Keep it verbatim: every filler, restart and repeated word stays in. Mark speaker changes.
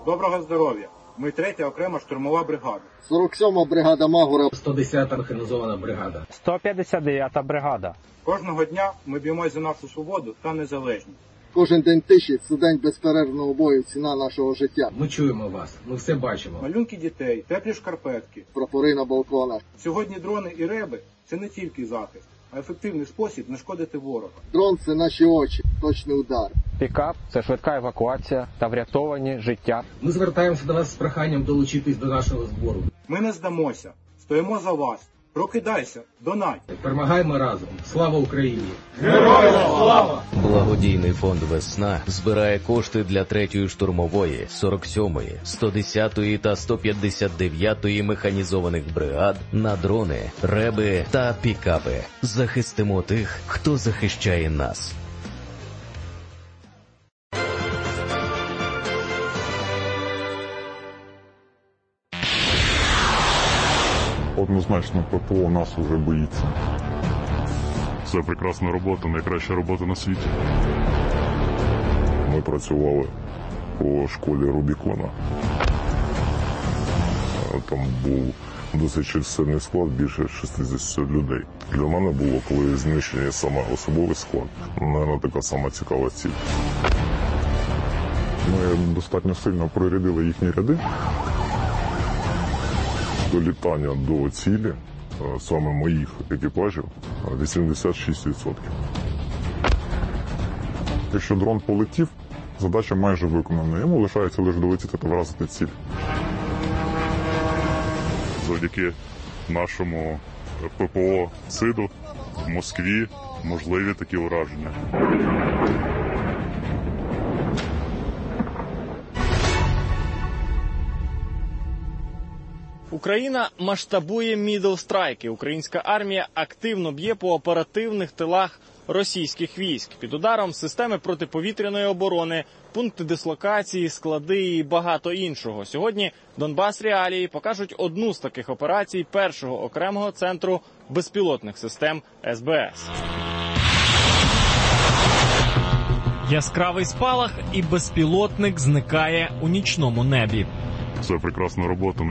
Speaker 1: Доброго здоров'я! Ми третя окрема штурмова бригада.
Speaker 2: сорок сьома бригада Магура.
Speaker 3: сто десята механізована бригада.
Speaker 4: сто п'ятдесят дев'ята бригада.
Speaker 1: Кожного дня ми б'ємось за нашу свободу та незалежність.
Speaker 2: Кожен день тиші – це день безперервного бою, ціна нашого життя.
Speaker 3: Ми чуємо вас, ми все бачимо.
Speaker 1: Малюнки дітей, теплі шкарпетки.
Speaker 2: Прапори на балконах.
Speaker 1: Сьогодні дрони і реби – це не тільки захист, а ефективний спосіб не шкодити ворога.
Speaker 2: Дрон – це наші очі, точний удар.
Speaker 4: Пікап – це швидка евакуація та врятовані життя.
Speaker 3: Ми звертаємося до вас з проханням долучитись до нашого збору.
Speaker 1: Ми не здамося, стоїмо за вас. Прокидайся, донать.
Speaker 3: Перемагаємо разом. Слава Україні!
Speaker 1: Героям слава!
Speaker 5: Благодійний фонд «Весна» збирає кошти для третьої штурмової, сорок сьомої, сто десятої та сто п'ятдесят дев'ятої механізованих бригад на дрони, реби та пікапи. Захистимо тих, хто захищає нас.
Speaker 6: Однозначно, ППО нас уже боїться. Це прекрасна робота, найкраща робота на світі. Ми працювали по школі Рубікона. Там був досить чисельний склад, більше шістдесят людей. Для мене було, коли знищення саме особовий склад, мабуть, така сама цікава ціль. Ми достатньо сильно прорядили їхні ряди. Долітання до цілі, саме моїх екіпажів, вісімдесят шість відсотків. Якщо дрон полетів, задача майже виконана. Йому лишається лише долетіти та вразити ціль. Завдяки нашому ППО «Сиду» в Москві можливі такі ураження.
Speaker 7: Україна масштабує мідл-страйки. Українська армія активно б'є по оперативних тилах російських військ. Під ударом системи протиповітряної оборони, пункти дислокації, склади і багато іншого. Сьогодні Донбас Реалії покажуть одну з таких операцій першого окремого центру безпілотних систем ес бе ес.
Speaker 8: Яскравий спалах і безпілотник зникає у нічному небі.
Speaker 6: Це прекрасна робота.